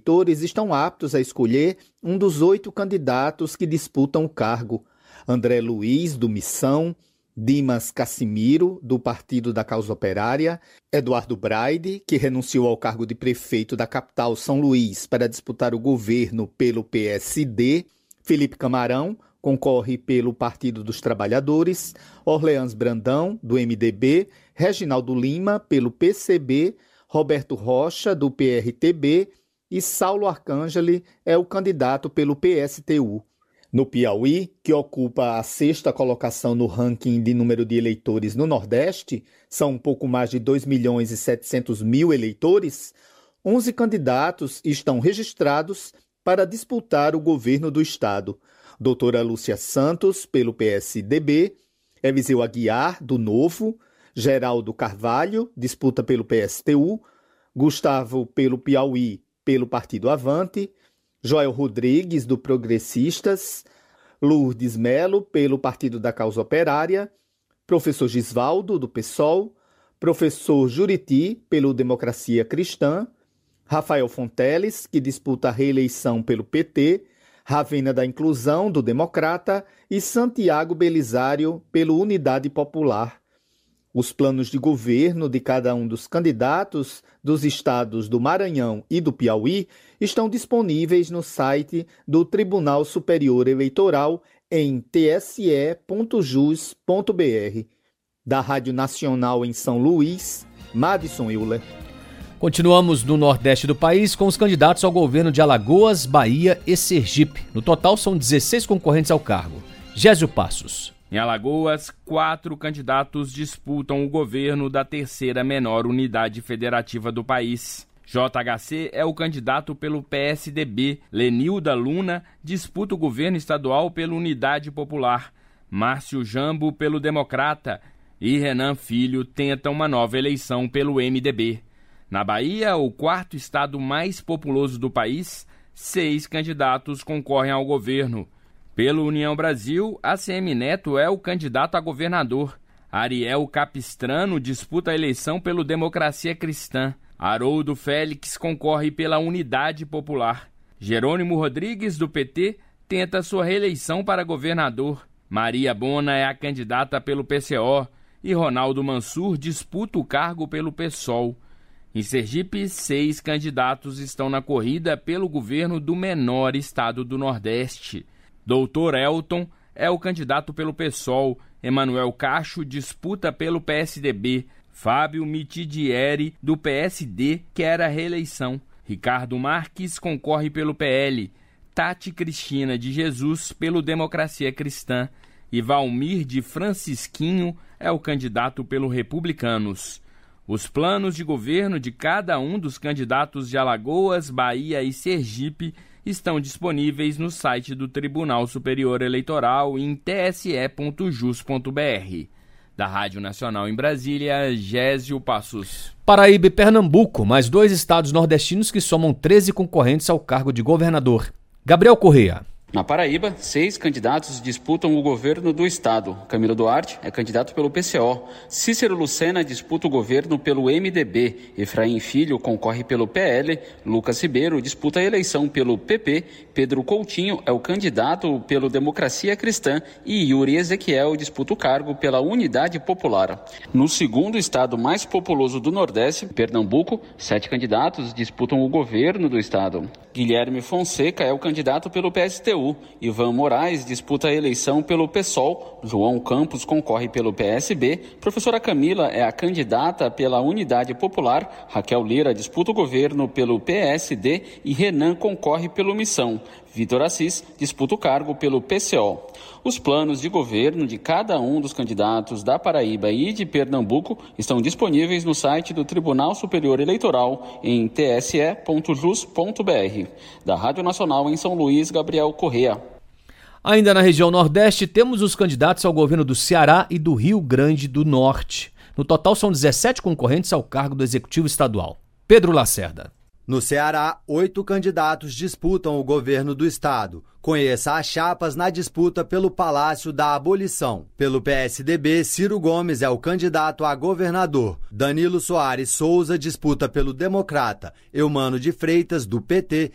eleitores estão aptos a escolher um dos 8 candidatos que disputam o cargo. André Luiz, do Missão, Dimas Cassimiro, do Partido da Causa Operária, Eduardo Braide, que renunciou ao cargo de prefeito da capital São Luís para disputar o governo pelo PSD, Felipe Camarão, concorre pelo Partido dos Trabalhadores, Orleans Brandão, do MDB, Reginaldo Lima, pelo PCB, Roberto Rocha, do PRTB e Saulo Arcangeli é o candidato pelo PSTU. No Piauí, que ocupa a 6ª colocação no ranking de número de eleitores no Nordeste, são um pouco mais de 2.700.000 eleitores, 11 candidatos estão registrados para disputar o governo do estado. Doutora Lúcia Santos, pelo PSDB, Eliseu Aguiar, do Novo, Geraldo Carvalho, disputa pelo PSTU, Gustavo, pelo Piauí, pelo Partido Avante, Joel Rodrigues, do Progressistas, Lourdes Melo, pelo Partido da Causa Operária, professor Gisvaldo, do PSOL, professor Juriti, pelo Democracia Cristã, Rafael Fonteles, que disputa a reeleição pelo PT, Ravena da Inclusão, do Democrata, e Santiago Belisário, pelo Unidade Popular. Os planos de governo de cada um dos candidatos dos estados do Maranhão e do Piauí estão disponíveis no site do Tribunal Superior Eleitoral em tse.jus.br. Da Rádio Nacional em São Luís, Madison Euler. Continuamos no Nordeste do país com os candidatos ao governo de Alagoas, Bahia e Sergipe. No total, são 16 concorrentes ao cargo. Gésio Passos. Em Alagoas, 4 candidatos disputam o governo da 3ª menor unidade federativa do país. JHC é o candidato pelo PSDB. Lenilda Luna disputa o governo estadual pela Unidade Popular. Márcio Jambo pelo Democrata. E Renan Filho tenta uma nova eleição pelo MDB. Na Bahia, o 4º estado mais populoso do país, 6 candidatos concorrem ao governo. Pelo União Brasil, ACM Neto é o candidato a governador. Ariel Capistrano disputa a eleição pelo Democracia Cristã. Haroldo Félix concorre pela Unidade Popular. Jerônimo Rodrigues, do PT, tenta sua reeleição para governador. Maria Bona é a candidata pelo PCO e Ronaldo Mansur disputa o cargo pelo PSOL. Em Sergipe, 6 candidatos estão na corrida pelo governo do menor estado do Nordeste. Doutor Elton é o candidato pelo PSOL, Emanuel Cacho disputa pelo PSDB, Fábio Mitidieri, do PSD, quer a reeleição. Ricardo Marques concorre pelo PL, Tati Cristina de Jesus pelo Democracia Cristã e Valmir de Francisquinho é o candidato pelo Republicanos. Os planos de governo de cada um dos candidatos de Alagoas, Bahia e Sergipe estão disponíveis no site do Tribunal Superior Eleitoral em tse.jus.br. Da Rádio Nacional em Brasília, Gésio Passos. Paraíba e Pernambuco, mais 2 estados nordestinos que somam 13 concorrentes ao cargo de governador. Gabriel Correia. Na Paraíba, 6 candidatos disputam o governo do estado. Camilo Duarte é candidato pelo PCO. Cícero Lucena disputa o governo pelo MDB. Efraim Filho concorre pelo PL. Lucas Ribeiro disputa a eleição pelo PP. Pedro Coutinho é o candidato pelo Democracia Cristã. E Yuri Ezequiel disputa o cargo pela Unidade Popular. No segundo estado mais populoso do Nordeste, Pernambuco, 7 candidatos disputam o governo do estado. Guilherme Fonseca é o candidato pelo PSTU. Ivan Moraes disputa a eleição pelo PSOL. João Campos concorre pelo PSB. Professora Camila é a candidata pela Unidade Popular. Raquel Lira disputa o governo pelo PSD e Renan concorre pelo Missão. Vitor Assis disputa o cargo pelo PCO. Os planos de governo de cada um dos candidatos da Paraíba e de Pernambuco estão disponíveis no site do Tribunal Superior Eleitoral em tse.jus.br. Da Rádio Nacional em São Luís, Gabriel Correia. Ainda na região Nordeste, temos os candidatos ao governo do Ceará e do Rio Grande do Norte. No total, são 17 concorrentes ao cargo do Executivo Estadual. Pedro Lacerda. No Ceará, 8 candidatos disputam o governo do estado. Conheça as chapas na disputa pelo Palácio da Abolição. Pelo PSDB, Ciro Gomes é o candidato a governador. Danilo Soares Souza disputa pelo Democrata. Eumano de Freitas, do PT,